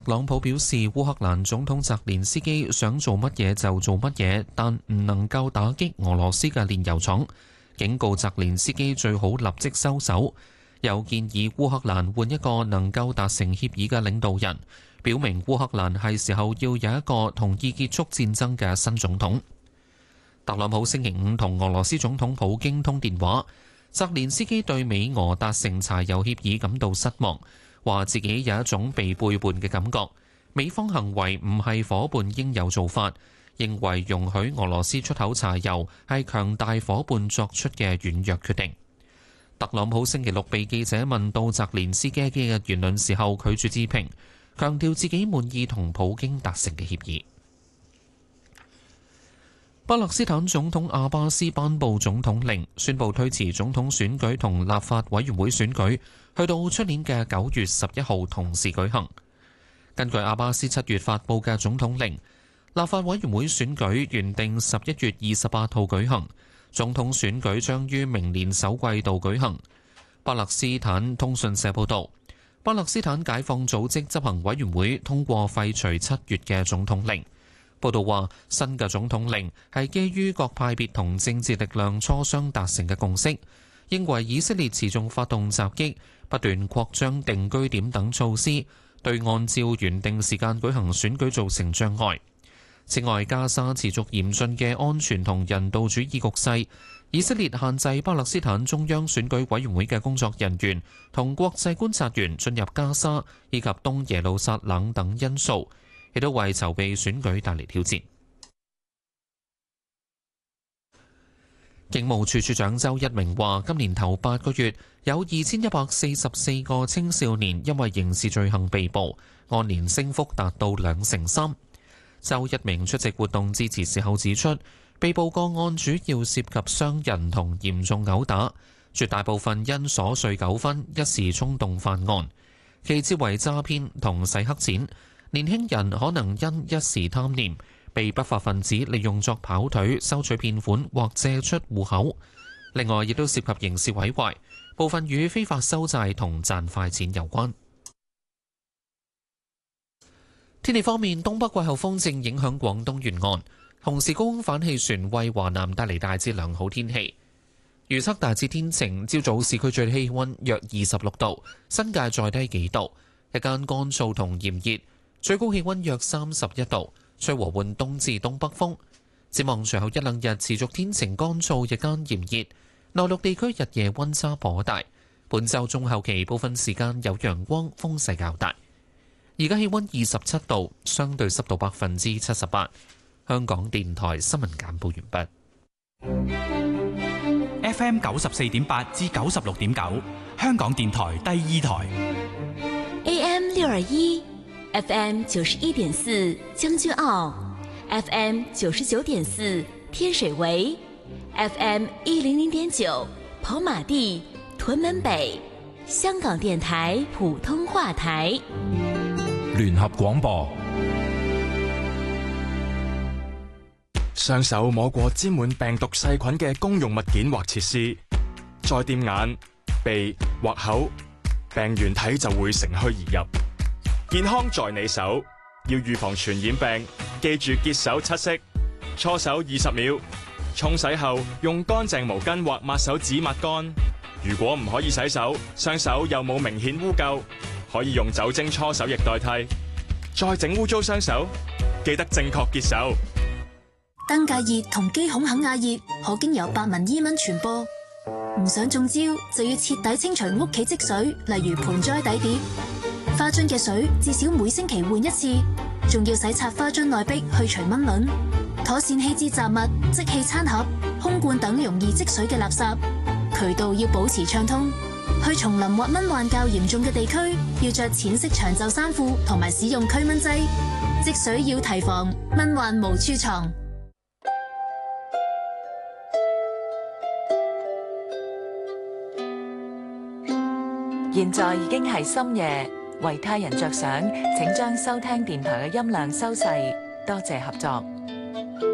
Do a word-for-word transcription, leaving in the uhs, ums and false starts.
特朗普表示，烏克蘭總統澤連斯基想做乜嘢就做乜嘢，但唔能夠打擊俄羅斯嘅煉油廠，警告澤連斯基最好立即收手，又建議烏克蘭換一個能夠達成協議嘅領導人，表明烏克蘭係時候要有一個同意結束戰爭嘅新總統。特朗普星期五同俄羅斯總統普京通電話，澤連斯基對美俄達成柴油協議感到失望，話自己有一種被背叛嘅感覺，美方行為唔係夥伴應有做法，認為容許俄羅斯出口柴油係強大夥伴作出嘅軟弱決定。特朗普星期六被記者問到澤連斯基嘅言論時候，拒絕置評，強調自己滿意同普京達成嘅協議。巴勒斯坦總統阿巴斯頒布總統令，宣布推遲總統選舉同立法委員會選舉，去到出年嘅九月十一號同時舉行。根據阿巴斯七月發布嘅總統令，立法委員會選舉原定十一月二十八號舉行，總統選舉將於明年首季度舉行。巴勒斯坦通訊社報導，巴勒斯坦解放組織執行委員會通過廢除七月嘅總統令。報道話，新嘅總統令係基於各派別同政治力量磋商達成嘅共識，認為以色列持續發動襲擊、不斷擴張定居點等措施，對按照原定時間舉行選舉造成障礙。此外，加沙持續嚴峻嘅安全同人道主義局勢，以色列限制巴勒斯坦中央選舉委員會嘅工作人員同國際觀察員進入加沙以及東耶路撒冷等因素，亦都為籌備選舉帶嚟挑戰。警務處處長周一鳴話，今年頭八個月有二千一百四十四個青少年因為刑事罪行被捕，按年升幅達到兩成三。周一鳴出席活動致辭時候指出，被捕個案主要涉及傷人同嚴重毆打，絕大部分因瑣碎糾紛一時衝動犯案，其次為詐騙同洗黑錢。年輕人可能因一時貪念，被不法分子利用作跑腿、收取騙款或借出戶口。另外，亦都涉及刑事毀壞，部分與非法收債同賺快錢有關。天氣方面，東北季候風正影響廣東沿岸，同時高空反氣旋為華南帶嚟大致良好天氣。預測大致天晴，朝早市區最低氣溫約二十六度，新界再低幾度，日間乾燥同炎熱。最高氣溫約三十一度，吹和緩東至東北風。展望隨後一兩日持續天晴乾燥，日間炎熱。內陸地區日夜溫差頗大。本週中後期部分時間有陽光，風勢較大。而家氣溫二十七度，相對濕度百分之七十八。香港電台新聞簡報完畢。F M 九十四點八至九十六點九，香港電台第二台。 A M 六二一。F M 九十一點四將軍澳 ，F M 九十九點四天水圍 ，F M 一零零點九跑馬地屯門北，香港電台普通話台。 聯合廣播。 雙手摸過沾滿病毒細菌嘅公用物件或設施，再掂眼、鼻或口，病原體就會乘虛而入。健康在你手，要預防傳染病，記住潔手七式：搓手二十秒，沖洗後用乾淨毛巾或抹手紙抹乾。如果唔可以洗手，雙手又冇明顯污垢，可以用酒精搓手液代替。再整污糟雙手，記得正確潔手。 登革熱同肌孔肯亞熱可經由白紋伊蚊傳播，唔想中招就要徹底清除屋企積水，例如盆栽底碟。花樽嘅水至少每星期換一次，仲要洗擦花樽內壁去除蚊卵，妥善棄置雜物，即棄餐盒、空罐等容易積水嘅垃圾。渠道要保持暢通。去叢林或蚊患較嚴重嘅地區，要着淺色長袖衫褲同埋使用驅蚊劑。積水要提防，蚊患無處藏。 現在已經係深夜。為他人着想，請將收聽電台嘅音量收細，多謝合作。